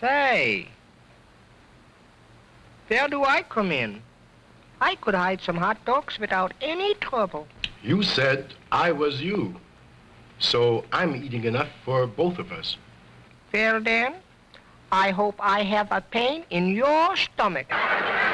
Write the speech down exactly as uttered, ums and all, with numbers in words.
Say, where do I come in? I could hide some hot dogs without any trouble. You said I was you. So I'm eating enough for both of us. Well then, I hope I have a pain in your stomach.